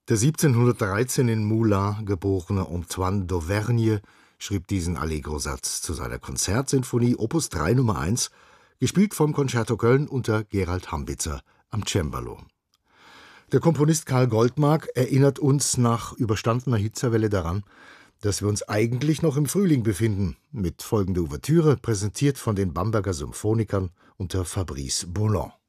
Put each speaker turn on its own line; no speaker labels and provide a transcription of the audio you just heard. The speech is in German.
Der 1713 in Moulins geborene Antoine d'Auvergne schrieb diesen Allegro-Satz zu seiner Konzertsinfonie Opus 3 Nummer 1, gespielt vom Concerto Köln unter Gerald Hambitzer am Cembalo. Der Komponist Karl Goldmark erinnert uns nach überstandener Hitzewelle daran, dass wir uns eigentlich noch im Frühling befinden, mit folgender Ouvertüre, präsentiert von den Bamberger Symphonikern unter Fabrice Boland.